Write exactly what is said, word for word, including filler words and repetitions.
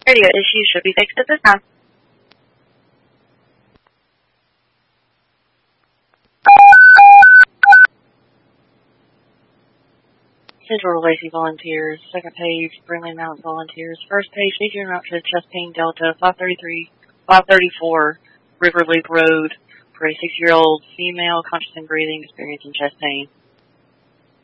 Radio issues should be fixed at this time. Central Lacey Volunteers, second page, Brinley Mountain Volunteers, first page, featuring route to chest pain Delta, five thirty-three, five thirty-four, River Loop Road, for a six-year-old female, conscious and breathing, experiencing chest pain.